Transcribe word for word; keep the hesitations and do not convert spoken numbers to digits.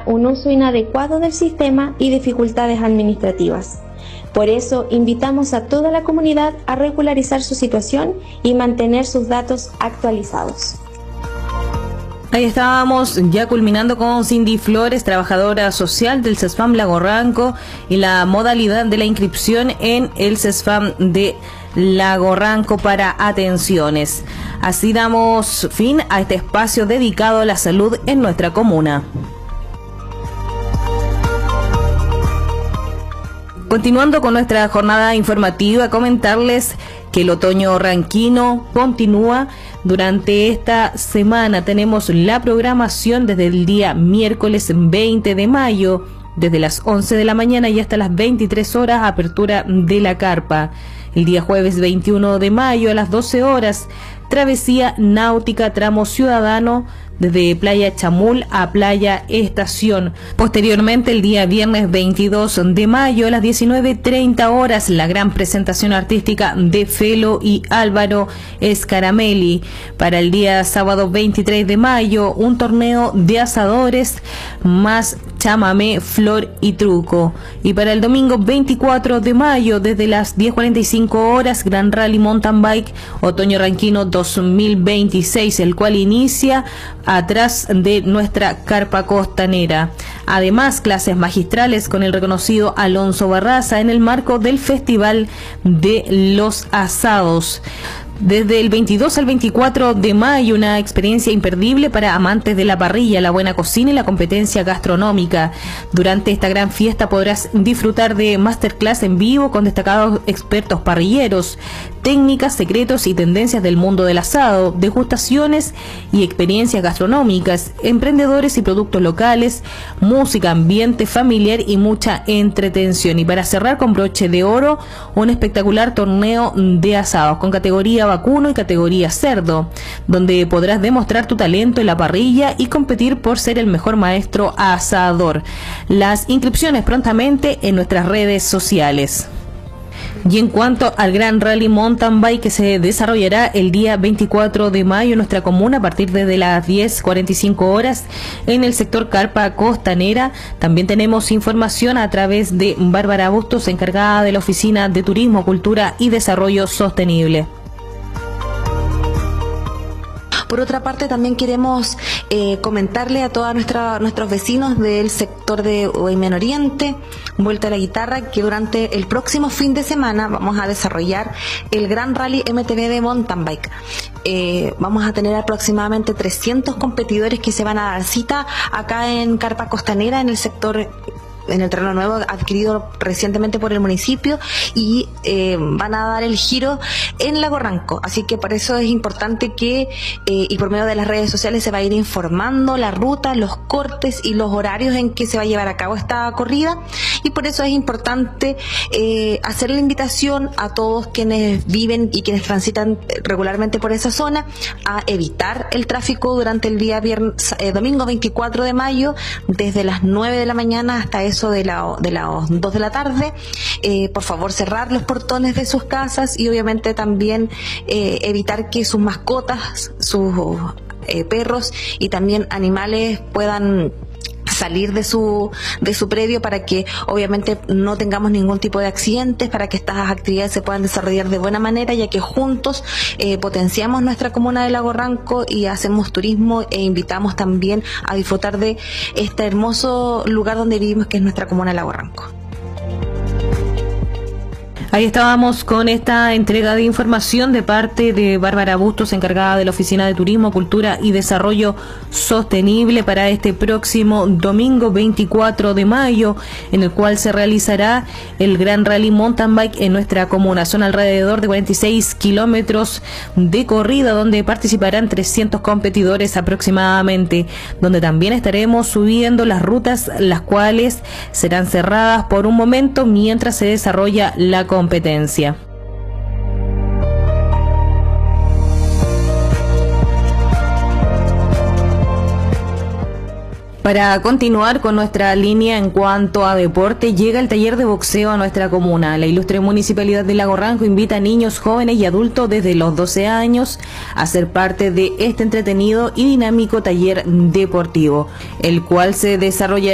un uso inadecuado del sistema y dificultades administrativas. Por eso, invitamos a toda la comunidad a regularizar su situación y mantener sus datos actualizados. Ahí estábamos ya culminando con Cindy Flores, trabajadora social del CESFAM Lago Ranco, y la modalidad de la inscripción en el CESFAM de Lago Ranco para atenciones. Así damos fin a este espacio dedicado a la salud en nuestra comuna. Continuando con nuestra jornada informativa, comentarles que el otoño ranquino continúa. Durante esta semana tenemos la programación desde el día miércoles veinte de mayo, desde las once de la mañana y hasta las veintitrés horas, apertura de la carpa. El día jueves veintiuno de mayo a las doce horas, travesía náutica tramo ciudadano desde Playa Chamul a Playa Estación. Posteriormente, el día viernes veintidós de mayo a las diecinueve treinta horas, la gran presentación artística de Felo y Álvaro Scaramelli. Para el día sábado veintitrés de mayo, un torneo de asadores más chamamé, flor y truco. Y para el domingo veinticuatro de mayo, desde las diez cuarenta y cinco horas, Gran Rally Mountain Bike Otoño Ranquino dos mil veintiséis, el cual inicia atrás de nuestra carpa costanera. Además, clases magistrales con el reconocido Alonso Barraza en el marco del Festival de los Asados. Desde el veintidós al veinticuatro de mayo, una experiencia imperdible para amantes de la parrilla, la buena cocina y la competencia gastronómica. Durante esta gran fiesta podrás disfrutar de masterclass en vivo con destacados expertos parrilleros, técnicas, secretos y tendencias del mundo del asado, degustaciones y experiencias gastronómicas, emprendedores y productos locales, música, ambiente familiar y mucha entretención. Y para cerrar con broche de oro, un espectacular torneo de asados con categoría vacuno y categoría cerdo, donde podrás demostrar tu talento en la parrilla y competir por ser el mejor maestro asador. Las inscripciones prontamente en nuestras redes sociales. Y en cuanto al Gran Rally Mountain Bike, que se desarrollará el día veinticuatro de mayo en nuestra comuna a partir de las diez cuarenta y cinco horas en el sector Carpa Costanera, también tenemos información a través de Bárbara Bustos, encargada de la Oficina de Turismo, Cultura y Desarrollo Sostenible. Por otra parte, también queremos eh, comentarle a todos nuestros vecinos del sector de Huaymen Oriente, Vuelta a la Guitarra, que durante el próximo fin de semana vamos a desarrollar el Gran Rally M T B de Mountain Bike. Eh, vamos a tener aproximadamente trescientos competidores que se van a dar cita acá en Carpa Costanera, en el sector, en el terreno nuevo adquirido recientemente por el municipio, y eh, van a dar el giro en Lago Ranco. Así que por eso es importante que, eh, y por medio de las redes sociales se va a ir informando la ruta, los cortes y los horarios en que se va a llevar a cabo esta corrida, y por eso es importante eh, hacer la invitación a todos quienes viven y quienes transitan regularmente por esa zona a evitar el tráfico durante el día viernes, eh, domingo veinticuatro de mayo, desde las nueve de la mañana hasta eso de, la, de las dos de la tarde. Eh, por favor, cerrar los portones de sus casas y obviamente también eh, evitar que sus mascotas, sus eh, perros y también animales puedan salir de su de su predio, para que obviamente no tengamos ningún tipo de accidentes, para que estas actividades se puedan desarrollar de buena manera, ya que juntos eh, potenciamos nuestra comuna de Lago Ranco y hacemos turismo e invitamos también a disfrutar de este hermoso lugar donde vivimos, que es nuestra comuna de Lago Ranco. Ahí estábamos con esta entrega de información de parte de Bárbara Bustos, encargada de la Oficina de Turismo, Cultura y Desarrollo Sostenible, para este próximo domingo veinticuatro de mayo, en el cual se realizará el Gran Rally Mountain Bike en nuestra comuna. Son alrededor de cuarenta y seis kilómetros de corrida, donde participarán trescientos competidores aproximadamente, donde también estaremos subiendo las rutas, las cuales serán cerradas por un momento mientras se desarrolla la competencia. competencia. Para continuar con nuestra línea en cuanto a deporte, llega el taller de boxeo a nuestra comuna. La ilustre Municipalidad de Lago Ranco invita a niños, jóvenes y adultos desde los doce años a ser parte de este entretenido y dinámico taller deportivo, el cual se desarrolla